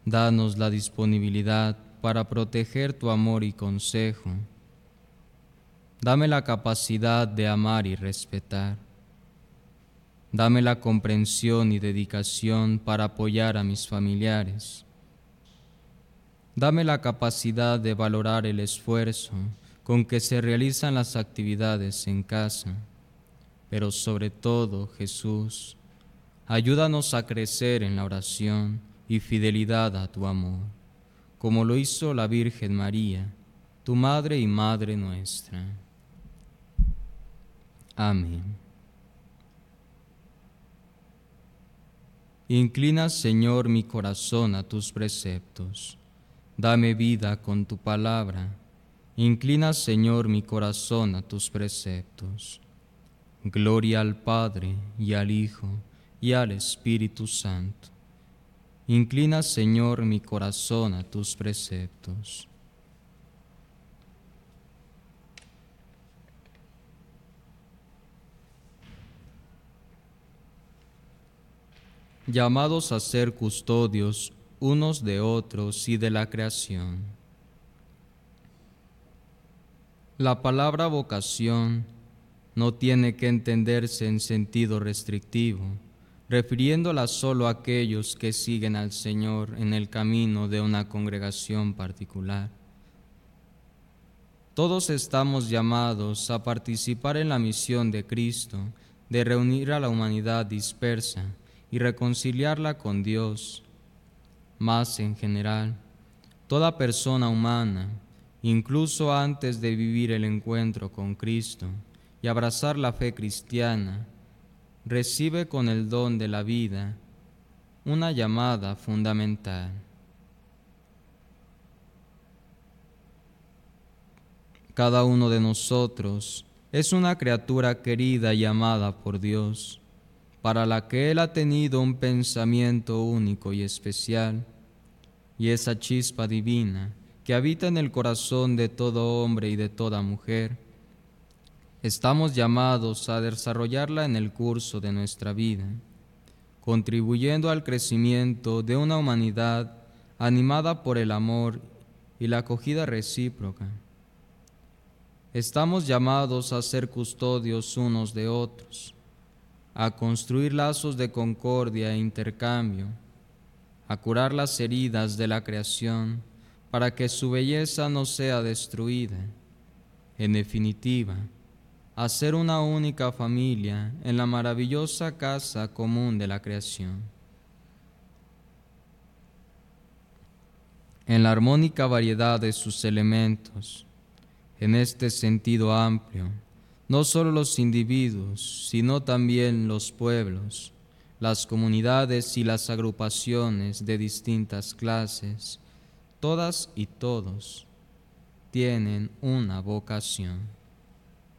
Danos la disponibilidad para proteger tu amor y consejo. Dame la capacidad de amar y respetar. Dame la comprensión y dedicación para apoyar a mis familiares. Dame la capacidad de valorar el esfuerzo con que se realizan las actividades en casa. Pero sobre todo, Jesús, ayúdanos a crecer en la oración y fidelidad a tu amor, como lo hizo la Virgen María, tu Madre y Madre nuestra. Amén. Inclina, Señor, mi corazón a tus preceptos. Dame vida con tu palabra. Inclina, Señor, mi corazón a tus preceptos. Gloria al Padre, y al Hijo, y al Espíritu Santo. Inclina, Señor, mi corazón a tus preceptos. Llamados a ser custodios unos de otros y de la creación. La palabra vocación no tiene que entenderse en sentido restrictivo, refiriéndola solo a aquellos que siguen al Señor en el camino de una congregación particular. Todos estamos llamados a participar en la misión de Cristo de reunir a la humanidad dispersa y reconciliarla con Dios. Más en general, toda persona humana, incluso antes de vivir el encuentro con Cristo y abrazar la fe cristiana, recibe con el don de la vida una llamada fundamental. Cada uno de nosotros es una criatura querida y amada por Dios, para la que Él ha tenido un pensamiento único y especial, y esa chispa divina que habita en el corazón de todo hombre y de toda mujer, estamos llamados a desarrollarla en el curso de nuestra vida, contribuyendo al crecimiento de una humanidad animada por el amor y la acogida recíproca. Estamos llamados a ser custodios unos de otros, a construir lazos de concordia e intercambio, a curar las heridas de la creación para que su belleza no sea destruida. En definitiva, a ser una única familia en la maravillosa casa común de la creación. En la armónica variedad de sus elementos, en este sentido amplio, no solo los individuos, sino también los pueblos, las comunidades y las agrupaciones de distintas clases, todas y todos, tienen una vocación.